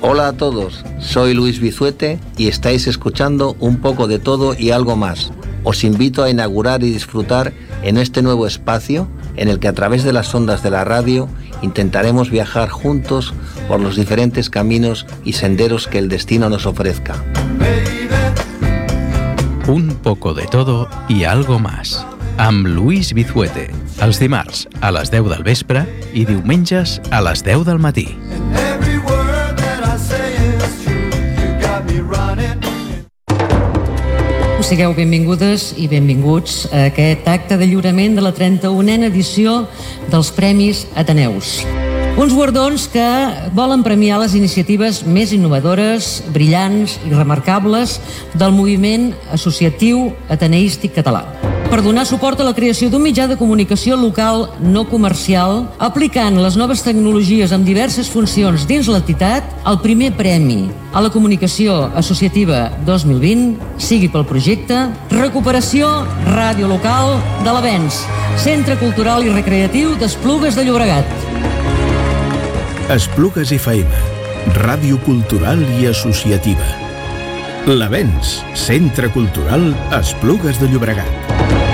Hola a todos, soy Luis Bizuete y estáis escuchando Un poco de todo y algo más. Os invito a inaugurar y disfrutar en este nuevo espacio en el que a través de las ondas de la radio intentaremos viajar juntos por los diferentes caminos y senderos que el destino nos ofrezca. Un poco de todo i algo más, amb Luis Bizuete, els dimarts a les 10 del vespre i diumenges a les 10 del matí. Sigueu benvingudes i benvinguts a aquest acte de lliurament de la 31a edició dels Premis Ateneus. Uns guardons que volen premiar les iniciatives més innovadores, brillants i remarcables del moviment associatiu ateneístic català. Per donar suport a la creació d'un mitjà de comunicació local no comercial, aplicant les noves tecnologies amb diverses funcions dins l'entitat, el primer premi a la comunicació associativa 2020 sigui pel projecte Recuperació Ràdio Local de l'Avenç, Centre Cultural i Recreatiu d'Esplugues de Llobregat. Esplugues FM, ràdio cultural i associativa. L'Avenç, Centre Cultural Esplugues de Llobregat.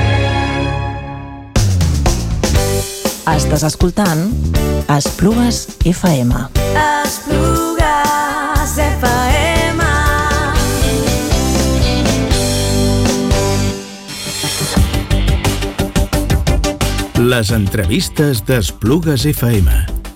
Estàs escoltant Esplugues FM. Esplugues FM. Les entrevistes d'Esplugues FM.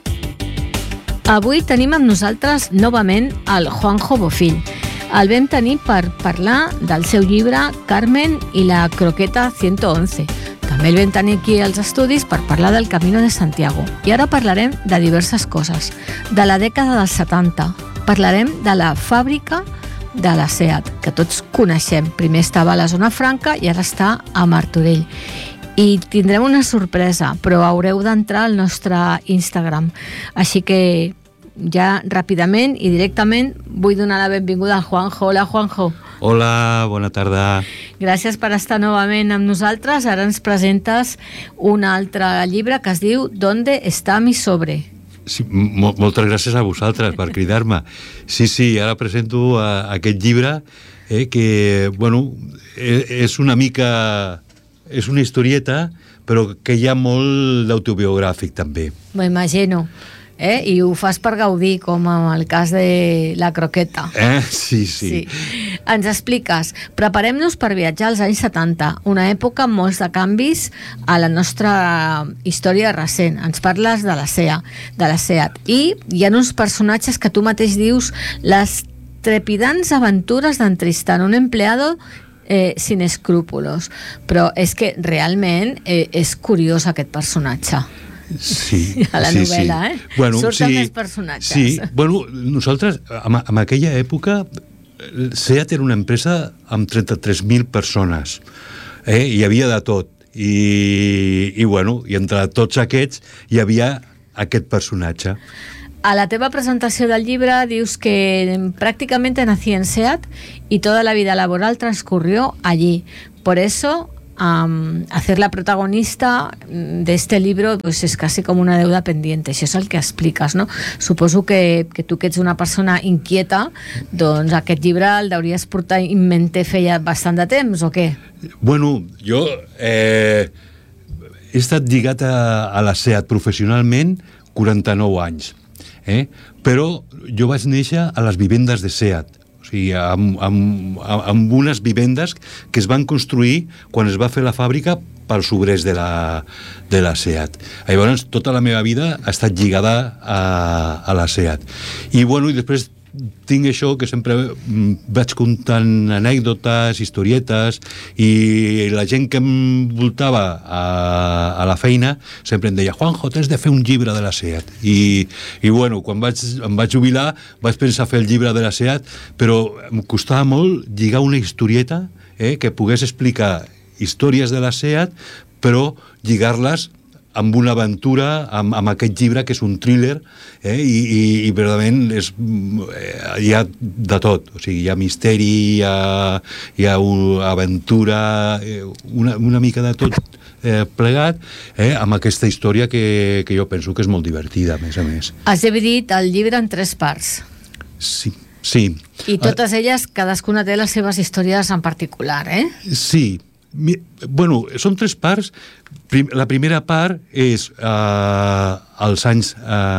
Avui tenim amb nosaltres novament el Juanjo Bofill. El vam tenir per parlar del seu llibre Carmen i la croqueta 111. També el vam tenir aquí als estudis per parlar del Camino de Santiago. I ara parlarem de diverses coses. De la dècada dels 70. Parlarem de la fàbrica de la SEAT, que tots coneixem. Primer estava a la Zona Franca i ara està a Martorell. I tindrem una sorpresa, però haureu d'entrar al nostre Instagram. Així que ja ràpidament i directament vull donar la benvinguda al Juanjo. Hola, Juanjo. Hola, bona tarda. Gràcies per estar novament amb nosaltres. Ara ens presentes un altre llibre que es diu ¿Dónde está mi sobre? Sí, moltes gràcies a vosaltres per cridar-me. Sí, ara presento aquest llibre que, bueno, és una mica... És una historieta, però que hi ha molt d'autobiogràfic, també. M'ho imagino. I ho fas per gaudir, com en el cas de la croqueta. Sí. Ens expliques. Preparem-nos per viatjar als anys 70, una època amb molts de canvis a la nostra història recent. Ens parles de la SEAT. I hi ha uns personatges que tu mateix dius les trepidants aventures d'en Tristan, un empleado sin escrúpolos. Però és que realment és curiós aquest personatge. Sí. A la novel·la, Bueno, surten més personatges. Sí, bueno, nosaltres, en aquella època, SEAT era una empresa amb 33.000 persones. Hi havia de tot. I entre tots aquests hi havia aquest personatge. A la teva presentació del llibre dius que prácticamente nací en SEAT y toda la vida laboral transcurrió allí. Por eso, hacer la protagonista de este libro pues es casi como una deuda pendiente. Això és el que expliques, no? Suposo que tu, que ets una persona inquieta, doncs aquest llibre el deuries portar en mente feia bastant de temps, o què? Bueno, jo he estat lligat a la SEAT professionalment 49 anys. Però jo vaig néixer a les vivendes de SEAT, o sigui, amb unes vivendes que es van construir quan es va fer la fàbrica pels obrers de la SEAT. Llavors, tota la meva vida ha estat lligada a la SEAT. I després tinc això que sempre vaig contant anècdotes, historietes, i la gent que em voltava a la feina sempre em deia: Juanjo, tens de fer un llibre de la SEAT. I quan em vaig jubilar vaig pensar fer el llibre de la SEAT, però em costava molt lligar una historieta que pogués explicar històries de la SEAT, però lligar-les amb una aventura, amb aquest llibre que és un thriller, i verdaderament hi ha de tot, o sigui, hi ha misteri, hi ha aventura, una mica de tot plegat, amb aquesta història que jo penso que és molt divertida, a més a més. Has dividit el llibre en 3 parts. Sí, sí. I totes elles, cadascuna té les seves històries en particular, eh? Sí. Bueno, són 3 parts. La primera part és als anys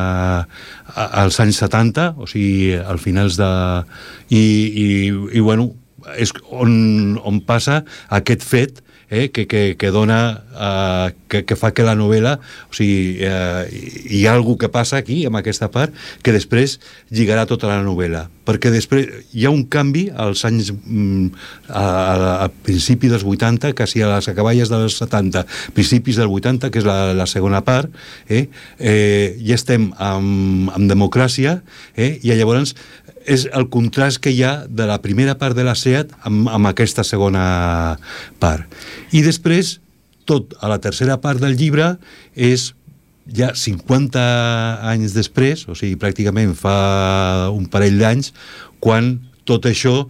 70, o sigui, al finals de... I bueno, és on passa aquest fet que dona, que fa que la novel·la, o sigui, hi ha alguna que passa aquí, en aquesta part, que després lligarà tota la novel·la. Perquè després hi ha un canvi als anys, a principi dels 80, quasi a les acaballes dels 70, principis del 80, que és la segona part, ja estem en democràcia, i llavors és el contrast que hi ha de la primera part de la SEAT amb aquesta segona part. I després, tot a la tercera part del llibre és ja 50 anys després, o sigui, pràcticament fa un parell d'anys, quan tot això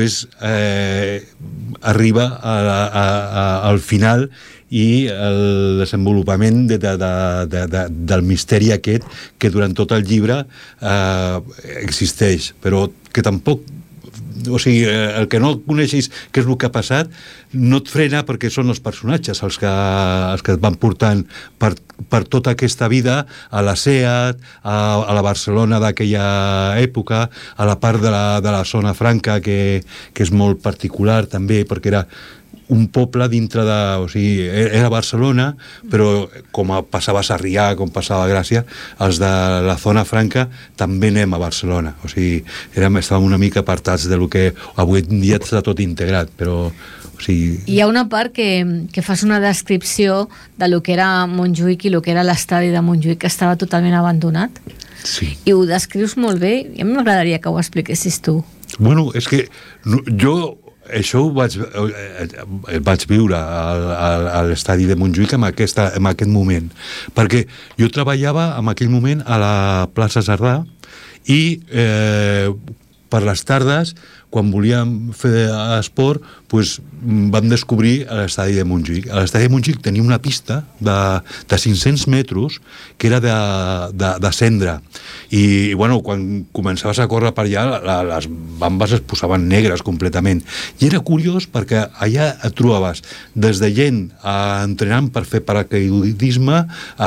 arriba al final i el desenvolupament del misteri aquest que durant tot el llibre existeix, però que tampoc, o sigui, el que no coneixis què és el que ha passat no et frena, perquè són els personatges els que et van portant per tota aquesta vida a la SEAT, a la Barcelona d'aquella època, a la part de la zona franca que és molt particular també, perquè era un poble dintre de... O sigui, era Barcelona, però com passava a Sarrià, com passava a Gràcia, els de la zona franca també anem a Barcelona. O sigui, estàvem una mica apartats del que avui en dia està tot integrat, però... O sigui... Hi ha una part que fas una descripció de lo que era Montjuïc i lo que era l'estadi de Montjuïc, que estava totalment abandonat. Sí. I ho descrius molt bé, i a mi m'agradaria que ho expliquessis tu. Bueno, és que jo... Això ho vaig viure a l'estadi de Montjuïc en aquest moment, perquè jo treballava en aquell moment a la plaça Cerdà i per les tardes, quan volíem fer esport, vam descobrir l'estadi de Montjuïc. L'estadi de Montjuïc tenia una pista de 500 metres que era de cendra. I, bueno, quan començaves a córrer per allà, les bambes es posaven negres completament. I era curiós perquè allà et trobaves des de gent entrenant per fer paracaidisme,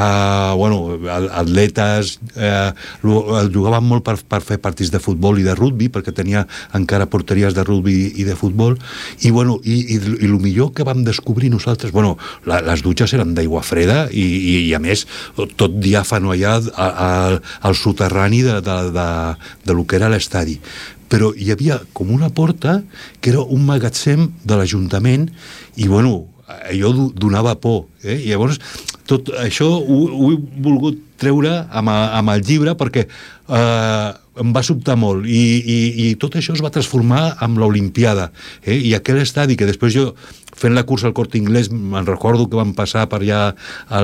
atletes, jugaven molt per fer partits de futbol i de rugby, perquè tenia encara porteries de rugby i de futbol, i el millor que vam descobrir nosaltres, les dutxes eren d'aigua freda i a més tot diàfano allà al soterrani de lo que era l'estadi, però hi havia com una porta que era un magatzem de l'Ajuntament i allò donava por, i llavors tot això ho he volgut treure amb el llibre perquè em va sobtar molt i tot això es va transformar en l'Olimpiada, i aquell estadi que després jo fent la cursa al Corte Inglés me'n recordo que vam passar per allà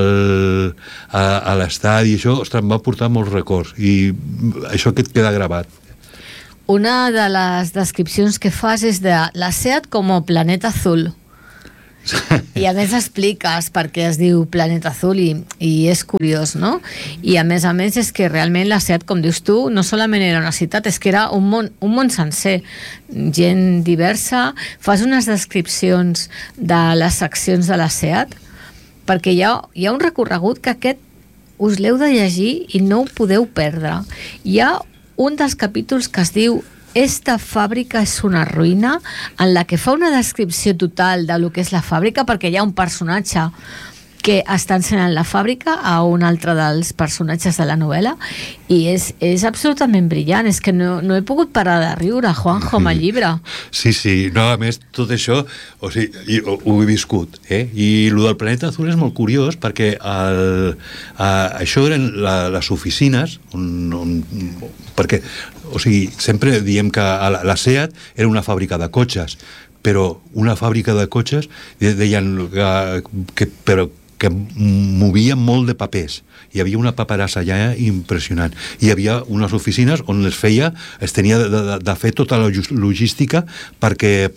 a l'estadi i això, ostres, em va portar molts records i això que et queda gravat. Una de les descripcions que fas és de la SEAT com a planeta azul. I a més expliques per què es diu Planeta Azul i és curiós, no? I a més és que realment la SEAT, com dius tu, no solament era una ciutat, és que era un món sencer, gent diversa. Fas unes descripcions de les seccions de la SEAT, perquè hi ha un recorregut que aquest us l'heu de llegir i no ho podeu perdre. Hi ha un dels capítols que es diu Esta fàbrica és una ruïna, en la que fa una descripció total de lo que és la fàbrica, perquè hi ha un personatge que està ensenyant la fàbrica a un altre dels personatges de la novel·la i és absolutament brillant. És que no he pogut parar de riure, Juanjo, amb el llibre. Sí, no, a més tot això ho he viscut, i el del Planeta Azul és molt curiós perquè això eren les oficines perquè, o sigui, sempre diem que la SEAT era una fàbrica de cotxes, però una fàbrica de cotxes deien que però que movia molt de papers. Hi havia una paperassa allà impressionant. Hi havia unes oficines on es tenia de fer tota la logística perquè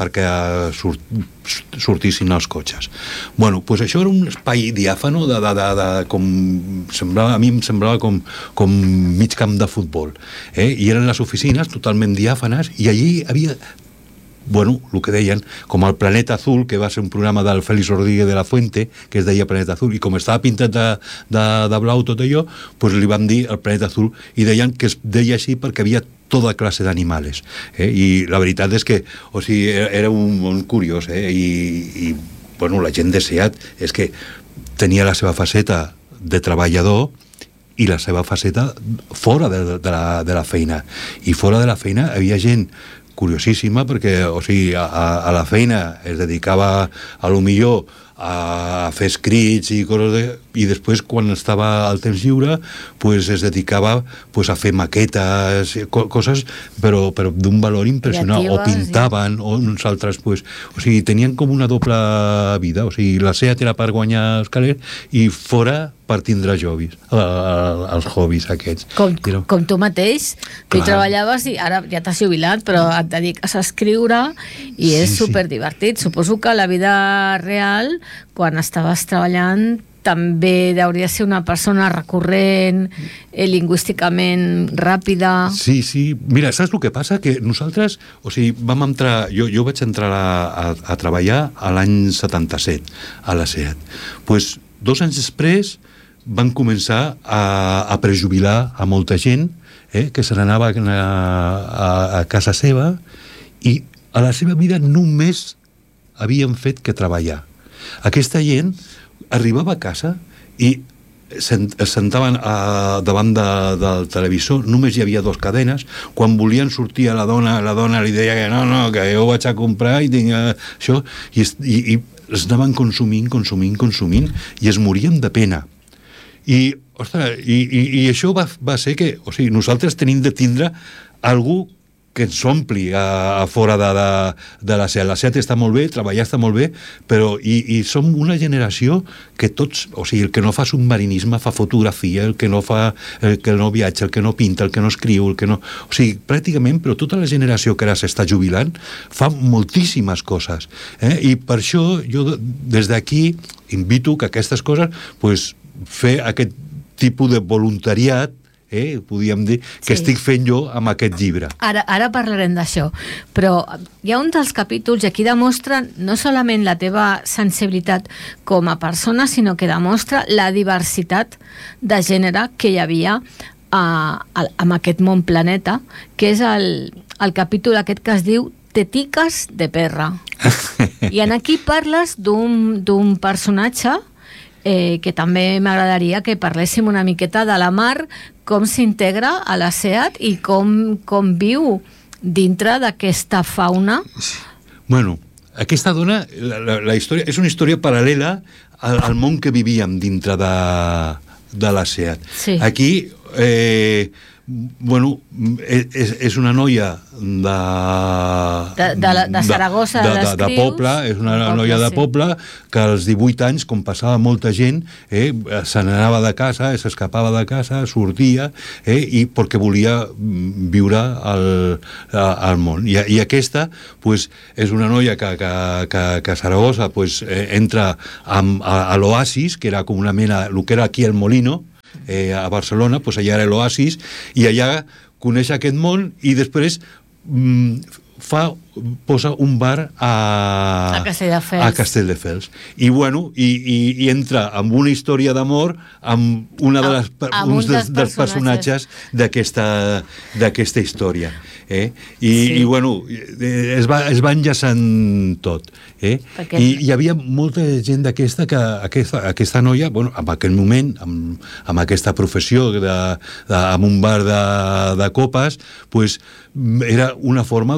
sortissin els cotxes. Bueno, doncs això era un espai diàfano com semblava, a mi em semblava com mig camp de futbol. I eren les oficines totalment diàfanes i allí havia el que deien, com el Planeta Azul, que va ser un programa del Félix Rodríguez de la Fuente, que es deia Planeta Azul, i com estava pintat de blau tot allò, doncs li van dir el Planeta Azul, i deien que es deia així perquè havia tota classe d'animals. I la veritat és que, era un món curiós, i la gent de SEAT és que tenia la seva faceta de treballador i la seva faceta fora de la feina. I fora de la feina havia gent curiosíssima perquè a la feina es dedicava a lo millor a fer escrits i coses i després quan estava al temps lliure es dedicava a fer maquetes, coses però d'un valor impressionant, o pintaven o uns altres, tenien com una doble vida, la SEAT era per guanyar els calés i fora per tindre hobbies, els hobbies aquests. Com tu mateix, tu treballaves i ara ja t'has jubilat, però et dediques a escriure i és superdivertit. Suposo que la vida real, quan estaves treballant, també hauria de ser una persona recurrent, lingüísticament ràpida. Sí. Mira, saps el que passa? Que nosaltres, vam entrar... Jo vaig entrar a treballar a l'any 77 a la SEAT. 2 anys després van començar a prejubilar a molta gent que se n'anava a casa seva i a la seva vida només havien fet que treballar. Aquesta gent arribava a casa i es sentaven davant del televisor, només hi havia 2 cadenes, quan volien sortir a la dona li deia que no, que jo vaig a comprar i tinc això, i es anaven consumint i es morien de pena. I això va ser que nosaltres tenim de tindre algú que ens ompli a fora de la SEAT. La SEAT està molt bé, treballar està molt bé, però i som una generació que tots, el que no fa submarinisme fa fotografia, el que no viatja, el que no pinta, el que no escriu, el que no... pràcticament, però tota la generació que ara s'està jubilant fa moltíssimes coses. I per això jo des d'aquí invito que aquestes coses, fer aquest tipus de voluntariat, podríem dir, que estic fent jo amb aquest llibre. Ara parlarem d'això, però hi ha un dels capítols i aquí demostra no solament la teva sensibilitat com a persona, sinó que demostra la diversitat de gènere que hi havia amb aquest món planeta, que és el capítol aquest que es diu Teticas de perra. I en aquí parles d'un personatge que també m'agradaria que parléssim una miqueta de la Mar, com s'integra a la SEAT i com viu dintre d'aquesta fauna. Bueno, aquesta dona, la història és una història paral·lela al món que vivíem dintre de la SEAT. Sí. Aquí, és una noia de Saragossa, de poble, és una noia de poble que als 18 anys, com passava molta gent, se n'anava de casa, s'escapava de casa, sortia, i perquè volia viure al món. I aquesta és una noia que a Saragossa entra a l'Oasis, que era com una mena, el que era aquí el Molino, a Barcelona, allà era l'Oasis, i allà coneix aquest món i després posa un bar a Castelldefels. I entra amb una història d'amor amb un dels personatges d'aquesta història. I es va enllaçant tot. I hi havia molta gent d'aquesta que aquesta noia, en aquell moment, amb aquesta professió amb un bar de copes, era una forma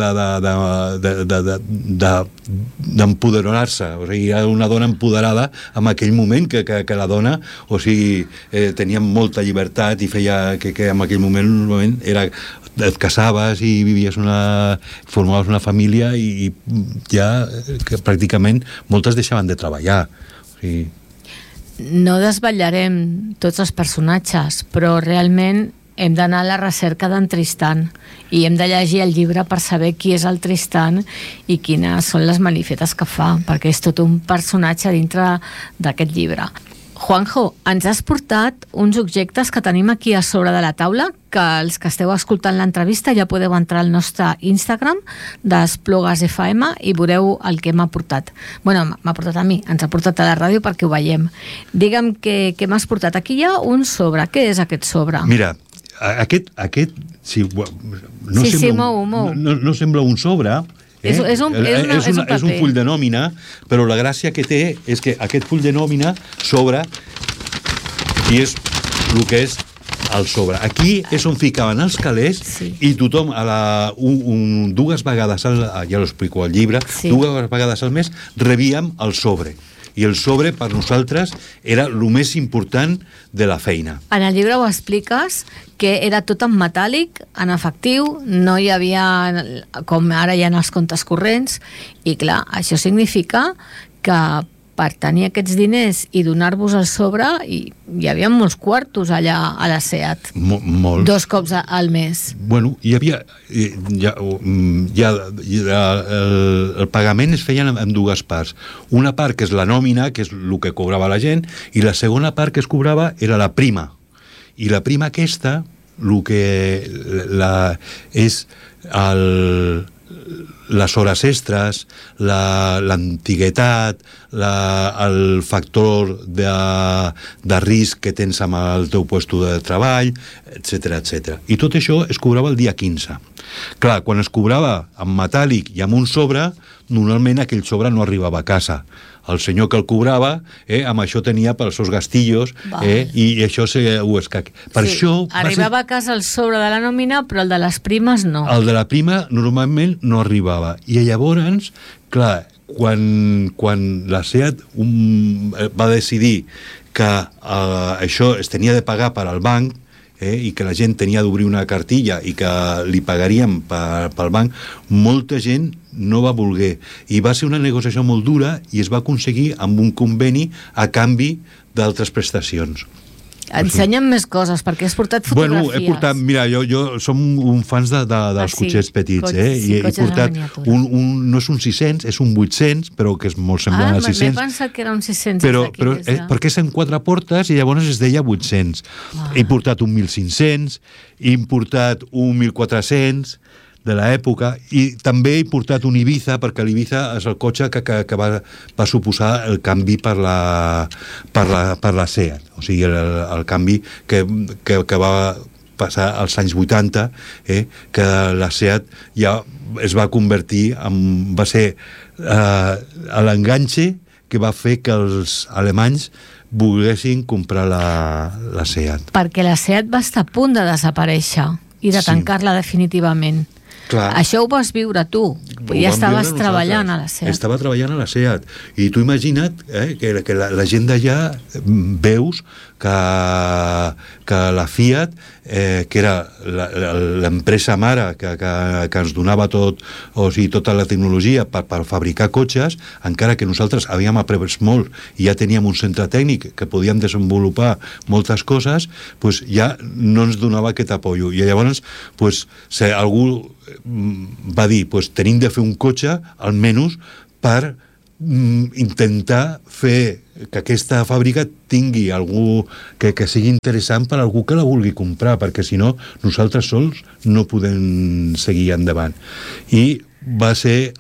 d'empoderar-se. Era una dona empoderada en aquell moment, que la dona tenia molta llibertat i feia que en aquell moment et casaves i formaves una família i ja que pràcticament moltes deixaven de treballar. no desvetllarem tots els personatges, però realment hem d'anar a la recerca d'en Tristan i hem de llegir el llibre per saber qui és el Tristan i quines són les malifetes que fa, perquè és tot un personatge dintre d'aquest llibre. Juanjo, ens has portat uns objectes que tenim aquí a sobre de la taula, que els que esteu escoltant l'entrevista ja podeu entrar al nostre Instagram d'Esplugues FM i veureu el que m'ha portat. Bueno, m'ha portat a mi, ens ha portat a la ràdio perquè ho veiem. Digue'm què m'has portat. Aquí hi ha un sobre. Què és aquest sobre? Mira, aquest no sembla un sobre. És un paper. És un full de nòmina, però la gràcia que té és que aquest full de nòmina s'obre i és el que és el sobre. Aquí és on ficaven els calés i tothom dues vegades, ja l'explico al llibre, dues vegades al mes rebíem el sobre. I el sobre, per nosaltres, era el més important de la feina. En el llibre ho expliques, que era tot en metàl·lic, en efectiu, no hi havia, com ara hi ha els comptes corrents, i clar, això significa que per tenir aquests diners i donar-vos el sobre, hi havia molts quartos allà a la SEAT. Molts. 2 cops al mes. Bueno, hi havia... el pagament es feia en 2 parts. Una part que és la nòmina, que és el que cobrava la gent, i la segona part que es cobrava era la prima. I la prima aquesta, el que és les hores extres, l'antiguitat, el factor de risc que tens amb el teu lloc de treball, etc. I tot això es cobrava el dia 15. Clar, quan es cobrava en metàl·lic i amb un sobre, normalment aquell sobre no arribava a casa. El senyor que el cobrava, amb això tenia pels seus gastillos, i això ho escac. Per això arribava a casa el sobre de la nòmina, però el de les primes no. El de la prima normalment no arribava. I llavors, clar, quan la SEAT va decidir que això es tenia de pagar per al banc, i que la gent tenia d'obrir una cartilla i que li pagaríem pel banc, molta gent no va voler. I va ser una negociació molt dura i es va aconseguir amb un conveni a canvi d'altres prestacions. Ensenya'm més coses, perquè has portat fotografies. Bueno, he portat, mira, jo som un fans dels cotxets petits, i he portat no és un 600, és un 800, però que és molt semblant al 600. M'he pensat que era un 600. Però perquè és en 4 portes i llavors es deia 800. He portat un 1500, he portat un 1400 de l'època, i també he portat un Ibiza, perquè l'Ibiza és el cotxe que va suposar el canvi per la SEAT, o sigui, el canvi que va passar als anys 80, que la SEAT ja es va convertir va ser l'enganxe que va fer que els alemanys volguessin comprar la SEAT. Perquè la SEAT va estar a punt de desaparèixer i de tancar-la definitivament. Clar. Això ho vas viure tu, ja estaves treballant a la SEAT. Estava treballant a la SEAT, i tu imagina't que la gent d'allà veus que la Fiat, que era l'empresa mare que ens donava tota la tecnologia per fabricar cotxes, encara que nosaltres havíem après molt i ja teníem un centre tècnic que podíem desenvolupar moltes coses, ja no ens donava aquest apoyo. I llavors algú va dir, tenim de fer un cotxe almenys per intentar fer que aquesta fàbrica tingui algú que sigui interessant per algú que la vulgui comprar, perquè si no nosaltres sols no podem seguir endavant. I va ser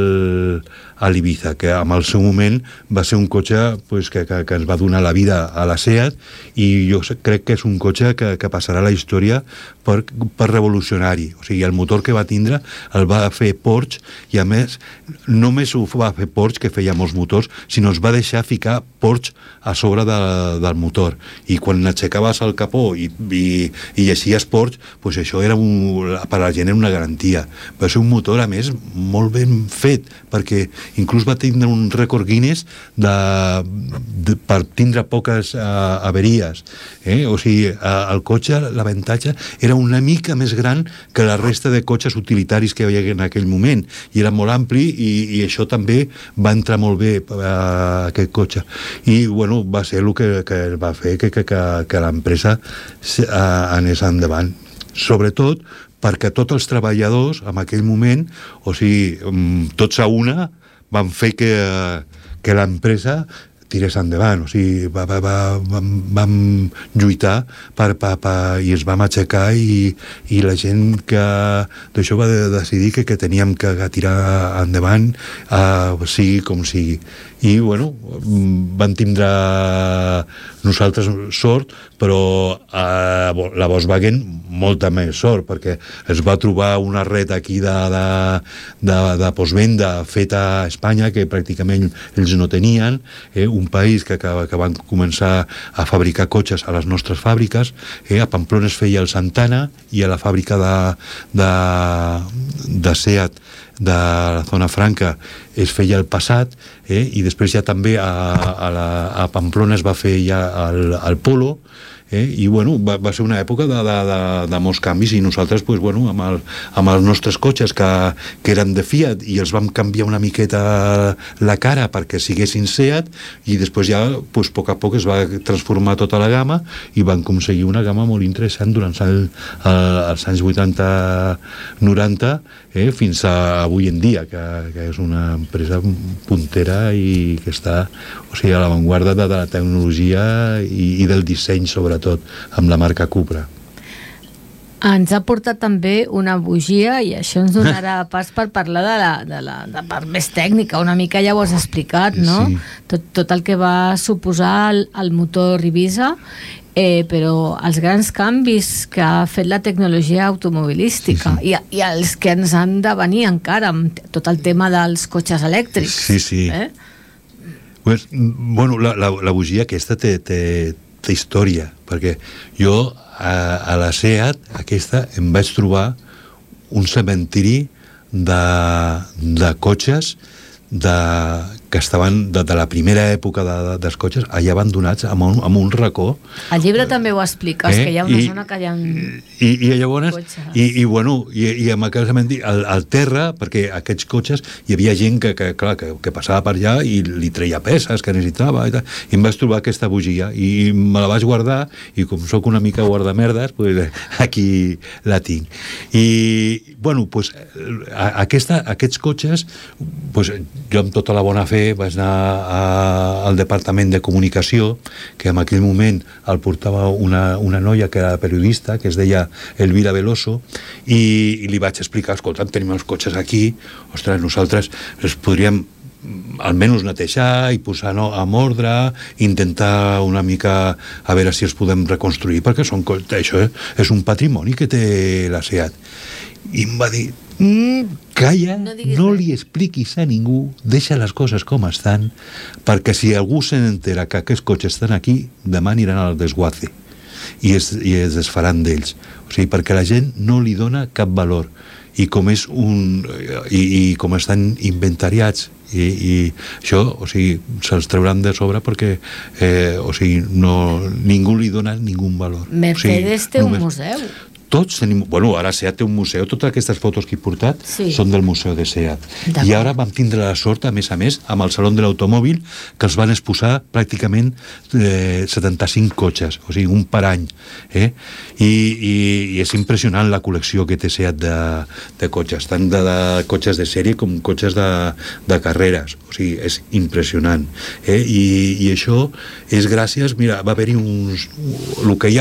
l'Ibiza, que en el seu moment va ser un cotxe que ens va donar la vida a la SEAT, i jo crec que és un cotxe que passarà a la història per revolucionari. O sigui, el motor que va tindre el va fer Porsche, i a més només ho va fer Porsche, que feia molts motors, sinó es va deixar ficar Porsche a sobre del motor, i quan aixecaves el capó i lleixies Porsche, això era per a la gent era una garantia. Va ser un motor, a més, molt ben fet, perquè inclús va tindre un rècord Guinness per tindre poques averies. O sigui, el cotxe, l'avantatge era una mica més gran que la resta de cotxes utilitaris que hi havia en aquell moment, i era molt ampli, i això també va entrar molt bé aquest cotxe. I, bueno, va ser el que va fer que l'empresa anés endavant. Sobretot perquè tots els treballadors en aquell moment, o sigui, tots a una, van fer que l'empresa tirés endavant, o sigui, vam lluitar i ens vam aixecar, i la gent que d'això va decidir que teníem que tirar endavant, sigui com sigui. I, bueno, vam tindre nosaltres sort, però la Volkswagen molta més sort, perquè es va trobar una red aquí de postvenda feta a Espanya, que pràcticament ells no tenien, un país que van començar a fabricar cotxes a les nostres fàbriques. A Pamplona es feia el Santana, i a la fàbrica de SEAT de la zona franca es feia el Passat, i després ja també a Pamplona es va fer ja el Polo, i bueno, va ser una època de molts canvis, i nosaltres pues, bueno, amb els nostres cotxes que eren de Fiat, i els vam canviar una miqueta la cara perquè siguessin Seat, i després ja pues, a poc a poc es va transformar tota la gamma, i van aconseguir una gamma molt interessant durant els anys 80-90, fins a avui en dia, que és una empresa puntera i que està, o sigui, a l'avantguarda de la tecnologia i del disseny, sobretot, amb la marca Cupra. Ens ha portat també una bugia, i això ens donarà pas per parlar de la part més tècnica. Una mica ja ho has explicat, no? Sí. Tot el que va suposar el motor Ibiza, però els grans canvis que ha fet la tecnologia automobilística, sí. I els que ens han de venir encara, amb tot el tema dels cotxes elèctrics. Sí. Pues, bueno, la bugia aquesta té història, perquè jo a la SEAT aquesta em vaig trobar un cementiri de cotxes que estaven de la primera època dels cotxes allà abandonats amb un racó. Al llibre també ho expliques, que hi ha una zona que hi ha i llavors cotxes. I amb aquell cementiri al terra, perquè aquests cotxes hi havia gent que passava per allà i li treia peces que necessitava i tal, i em vaig trobar aquesta bugia i me la vaig guardar, i com sóc una mica guardamerdes, pues, aquí la tinc. I bueno, pues, aquests cotxes, pues, jo amb tota la bona fe vaig anar al departament de comunicació, que en aquell moment el portava una noia que era periodista, que es deia Elvira Veloso, i li vaig explicar, escolta, tenim els cotxes aquí, ostres, nosaltres els podríem almenys netejar i posar en ordre, intentar una mica a veure si els podem reconstruir, perquè això és un patrimoni que té la SEAT. I em va dir, calla, no li expliquis a ningú, deixa les coses com estan, perquè si algú se n'entera que aquests cotxes estan aquí, demà aniran al desguace i es desfaran d'ells. O sigui, perquè la gent no li dona cap valor, i com és i com estan inventariats i això, o sigui, se'ls trauran de sobre perquè o sigui, ningú li dona ningú valor. Mercedes té un museu. Tots tenim... Bueno, ara SEAT té un museu. Totes aquestes fotos que he portat són del museu de SEAT. I ara vam tindre la sort, a més, amb el Saló de l'Automòbil, que els van exposar pràcticament 75 cotxes, o sigui, un per any. I és impressionant la col·lecció que té SEAT de cotxes, tant de cotxes de sèrie com cotxes de carreres. O sigui, és impressionant. I això és gràcies... Mira, va haver-hi el que hi ha